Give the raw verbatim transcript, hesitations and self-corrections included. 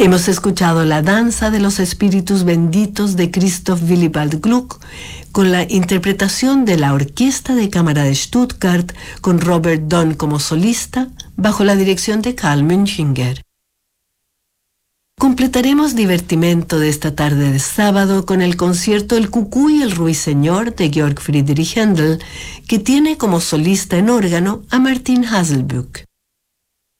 Hemos escuchado la danza de los espíritus benditos de Christoph Willibald Gluck con la interpretación de la Orquesta de Cámara de Stuttgart con Robert Dunn como solista bajo la dirección de Karl Münchinger. Completaremos divertimento de esta tarde de sábado con el concierto El Cucú y el Ruiseñor de Georg Friedrich Händel, que tiene como solista en órgano a Martin Haselbück.